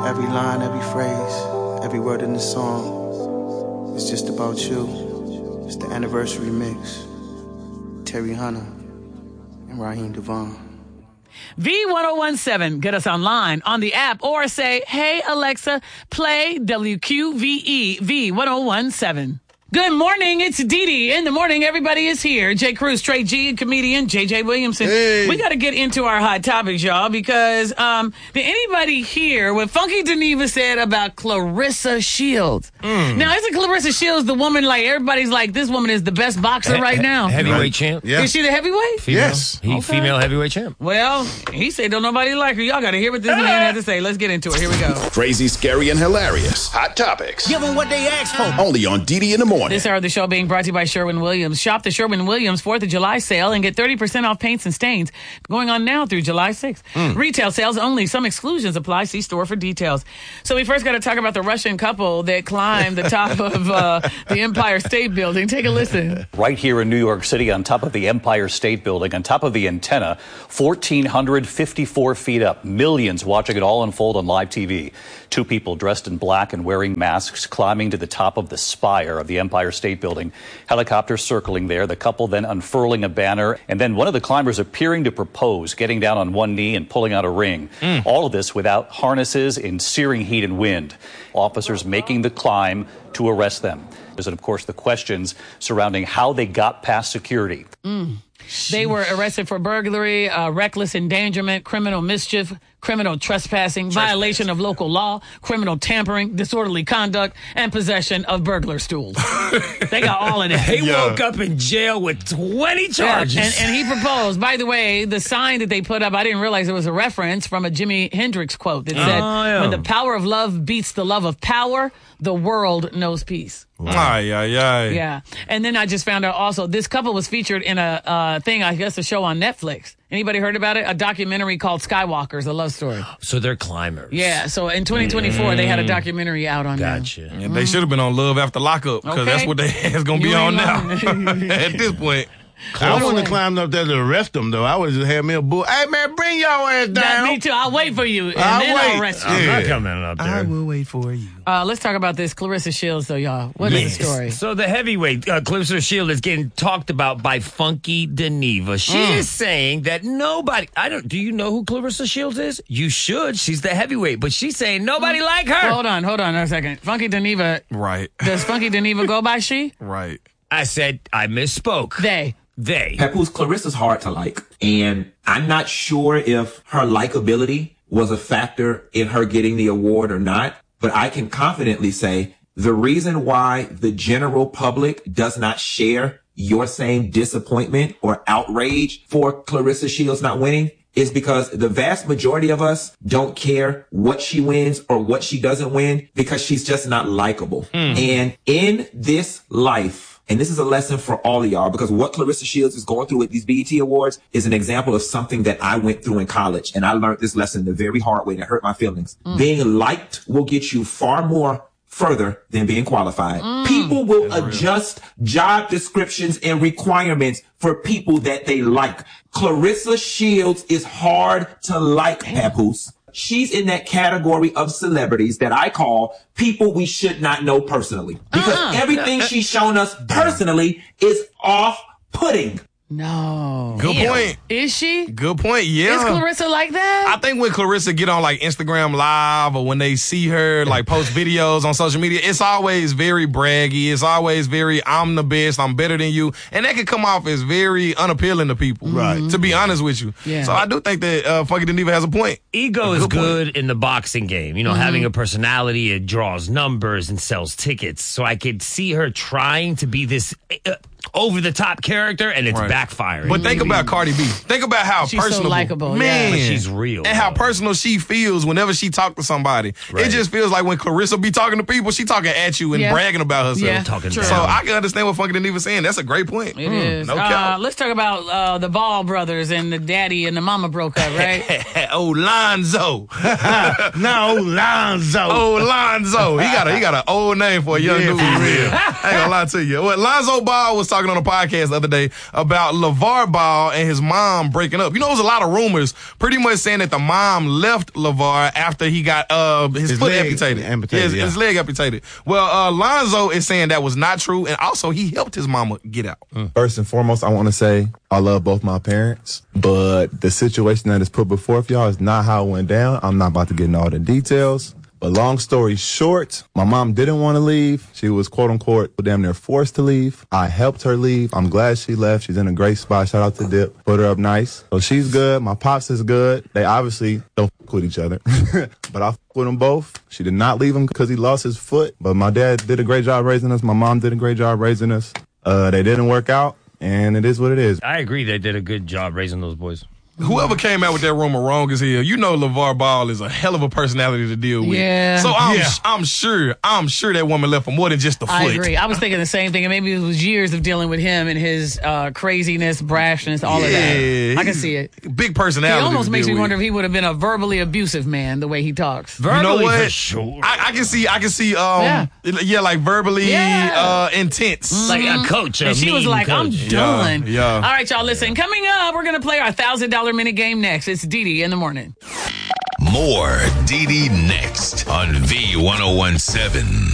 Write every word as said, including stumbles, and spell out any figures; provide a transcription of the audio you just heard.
Every line, every phrase, every word in the song, it's just about you. It's the anniversary mix. Terry Hunter and Raheem Devon. V ten seventeen. Get us online on the app or say, hey, Alexa, play W Q V E V ten seventeen. Good morning. It's Dee Dee. In the morning, everybody is here. Jay Cruz, Trey G, and comedian J J Williamson. Hey. We got to get into our hot topics, y'all, because um, did anybody hear what Funky Dineva said about Clarissa Shields? Mm. Now, isn't Clarissa Shields the woman, like, everybody's like, this woman is the best boxer he- right he- now? Heavyweight Right. champ. Yeah. Is she the heavyweight? Female. Yes. He, Okay. Female heavyweight champ. Well, he said don't nobody like her. Y'all got to hear what this man had to say. Let's get into it. Here we go. Crazy, scary, and hilarious. Hot topics. Give them what they asked for. Only on D D in the morning. This hour of the show being brought to you by Sherwin-Williams. Shop the Sherwin-Williams fourth of July sale and get thirty percent off paints and stains going on now through July sixth. Mm. Retail sales only. Some exclusions apply. See store for details. So we first got to talk about the Russian couple that climbed the top of uh, the Empire State Building. Take a listen. Right here in New York City on top of the Empire State Building, on top of the antenna, one thousand four hundred fifty-four feet up. Millions watching it all unfold on live T V. Two people dressed in black and wearing masks climbing to the top of the spire of the Empire State Building. Helicopters circling there, the couple then unfurling a banner, and then one of the climbers appearing to propose, getting down on one knee and pulling out a ring. Mm. All of this without harnesses in searing heat and wind. Officers making the climb to arrest them. And of course, the questions surrounding how they got past security. Mm. They were arrested for burglary, uh, reckless endangerment, criminal mischief, criminal trespassing, violation of local law, criminal tampering, disorderly conduct, and possession of burglar stools. They got all of that. He Yeah. woke up in jail with twenty charges. Yeah, and, and he proposed. By the way, the sign that they put up, I didn't realize it was a reference from a Jimi Hendrix quote that said, Oh, yeah. when the power of love beats the love of power, the world knows peace. Ay, ay, ay. Yeah. And then I just found out also this couple was featured in a uh, thing, I guess, a show on Netflix. Anybody heard about it? A documentary called Skywalkers, a love story. So they're climbers. Yeah. So in twenty twenty-four, mm. they had a documentary out on them. Gotcha. And they should have been on Love After Lockup because Okay. that's what they is going to be You on ain't now. lying. At this point. I wouldn't have climbed up there to arrest them, though. I would have just had me a bull. Hey, man, bring your ass That, down. me too. I'll wait for you, and I'll then wait. I'll arrest you. I'm Yeah. not coming up there. I will wait for you. Uh, let's talk about this Clarissa Shields, though, y'all. What is Yes. the story? So the heavyweight, uh, Clarissa Shields, is getting talked about by Funky Dineva. She Mm. is saying that nobody, I don't, do you know who Clarissa Shields is? You should. She's the heavyweight, but she's saying nobody like her. Hold on, hold on a second. Funky Dineva, Right. does Funky Dineva go by she? Right. I said, I misspoke. They. They. Papoose, Clarissa's hard to like. And I'm not sure if her likability was a factor in her getting the award or not. But I can confidently say the reason why the general public does not share your same disappointment or outrage for Clarissa Shields not winning is because the vast majority of us don't care what she wins or what she doesn't win because she's just not likable. Mm. And in this life, and this is a lesson for all of y'all, because what Clarissa Shields is going through with these B E T Awards is an example of something that I went through in college. And I learned this lesson the very hard way, and it hurt my feelings. Mm. Being liked will get you far more further than being qualified. Mm. People will That's adjust real. job descriptions and requirements for people that they like. Clarissa Shields is hard to like, Papoose. She's in that category of celebrities that I call people we should not know personally. Because uh-uh. everything she's shown us personally is off-putting. No. Good Ew. point. Is she? Good point. Yeah. Is Clarissa like that? I think when Clarissa get on like Instagram Live or when they see her like post videos on social media, it's always very braggy. It's always very, I'm the best, I'm better than you. And that can come off as very unappealing to people. Right. To be honest with you. Yeah. So I do think that uh, Funky Dineva has a point. Ego a is good, good point. in the boxing game. You know, mm-hmm. having a personality, it draws numbers and sells tickets. So I could see her trying to be this uh, over-the-top character, and it's right. backfiring. But think about Cardi B. Think about how she's personable. So likable, man. Yeah. But she's real. And how personal she feels whenever she talks to somebody. Right. It just feels like when Clarissa be talking to people, she talking at you and yeah. bragging about herself. Yeah, talking true. So I can understand what Funky Dineva saying. That's a great point. It mm, is. No uh, let's talk about uh, the Ball brothers and the daddy and the mama broke up, right? oh, Lonzo. no, Lonzo. Oh, Lonzo. He got a he got an old name for a young yeah, dude. for real. I ain't gonna lie to you. Well, Lonzo Ball was talking on a podcast the other day about LeVar Ball and his mom breaking up. You know, there was a lot of rumors pretty much saying that the mom left LeVar after he got uh, his, His foot leg amputated. amputated, his, yeah. his leg amputated. Well, uh, Lonzo is saying that was not true, and also he helped his mama get out. First and foremost, I want to say I love both my parents, but the situation that is put before y'all is not how it went down. I'm not about to get into all the details. But long story short, my mom didn't want to leave. She was, quote unquote, damn near forced to leave. I helped her leave. I'm glad she left. She's in a great spot. Shout out to Dip. Put her up nice. So she's good. My pops is good. They obviously don't fuck with each other. But I fuck with them both. She did not leave him because he lost his foot. But my dad did a great job raising us. My mom did a great job raising us. Uh, they didn't work out, and it is what it is. I agree they did a good job raising those boys. Whoever came out with that rumor wrong as hell. You know LeVar Ball is a hell of a personality to deal with. Yeah. So I'm Yeah. I'm sure I'm sure that woman left for more than just the foot. I agree. I was thinking the same thing, and maybe it was years of dealing with him and his uh, craziness, brashness, all of that. Yeah, I can he's see it. Big He personality. almost to makes deal me with. wonder if he would have been a verbally abusive man the way he talks. You know Verbally, what? for sure. I, I can see. I can see. Um, Yeah. yeah, like verbally Yeah. uh, intense. Like a coach, a And she was mean like, I'm coach. done. Yeah, yeah. All right, y'all, listen. Coming up, we're going to play our one thousand dollars minute game next. It's Dee Dee in the morning. More Dee Dee next on V ten seventeen.